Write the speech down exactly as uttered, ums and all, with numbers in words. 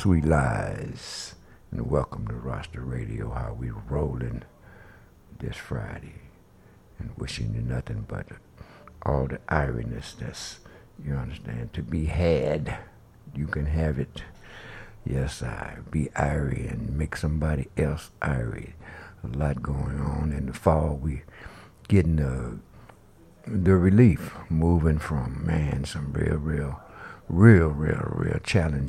Sweet Lies, and welcome to Roster Radio. How we rolling this Friday, and wishing you nothing but all the iriness that's, you understand, to be had. You can have it. Yes, I be irie and make somebody else irie. A lot going on in the fall. We getting the the relief, moving from, man, some real, real, real, real, real challenging